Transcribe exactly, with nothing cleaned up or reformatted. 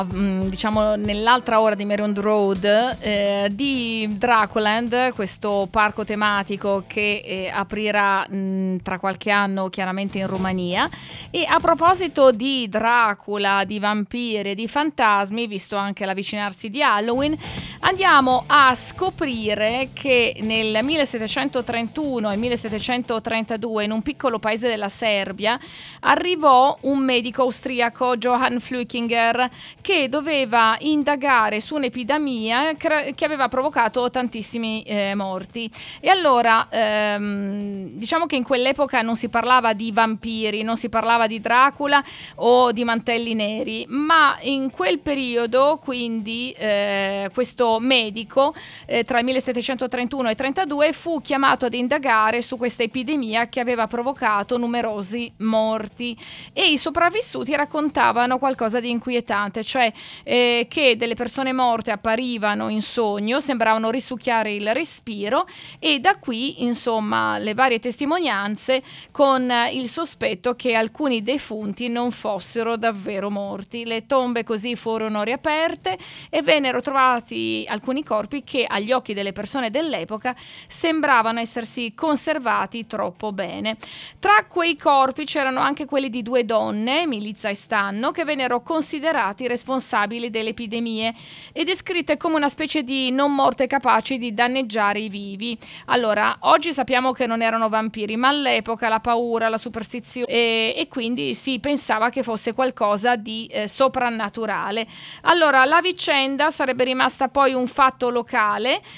Mm, diciamo nell'altra ora di Merry Road eh, di Draculand, questo parco tematico che eh, aprirà mh, tra qualche anno chiaramente in Romania. E a proposito di Dracula, di vampiri, di fantasmi, visto anche l'avvicinarsi di Halloween, andiamo a scoprire che nel millesettecentotrentuno e millesettecentotrentadue in un piccolo paese della Serbia arrivò un medico austriaco, Johann Flückiger, che doveva indagare su un'epidemia che aveva provocato tantissimi eh, morti. E allora ehm, diciamo che in quell'epoca non si parlava di vampiri, non si parlava di Dracula o di mantelli neri, ma in quel periodo quindi eh, questo medico eh, tra il millesettecentotrentuno e il trentadue fu chiamato ad indagare su questa epidemia che aveva provocato numerosi morti, e i sopravvissuti raccontavano qualcosa di inquietante, cioè eh, che delle persone morte apparivano in sogno, sembravano risucchiare il respiro, e da qui insomma le varie testimonianze con eh, il sospetto che alcuni defunti non fossero davvero morti. Le tombe così furono riaperte e vennero trovati alcuni corpi che agli occhi delle persone dell'epoca sembravano essersi conservati troppo bene. Tra quei corpi c'erano anche quelli di due donne, Milica e Stanno, che vennero considerati responsabili delle epidemie e descritte come una specie di non morte capaci di danneggiare i vivi. Allora, oggi sappiamo che non erano vampiri, ma all'epoca la paura, la superstizione e, e quindi si pensava che fosse qualcosa di eh, soprannaturale. Allora, la vicenda sarebbe rimasta poi un fatto locale,